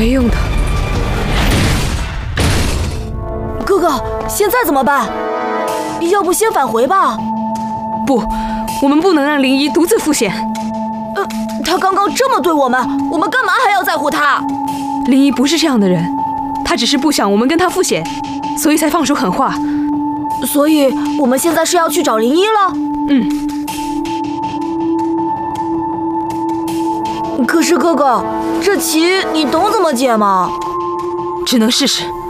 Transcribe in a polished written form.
没用的。 哥哥，现在怎么办？要不先返回吧？ 不，我们不能让灵医独自赴险。 他刚刚这么对我们，我们干嘛还要在乎他？ 灵医不是这样的人，他只是不想我们跟他赴险，所以才放出狠话。 所以我们现在是要去找灵医了？可是哥哥，这棋你懂怎么解吗？ 只能试试。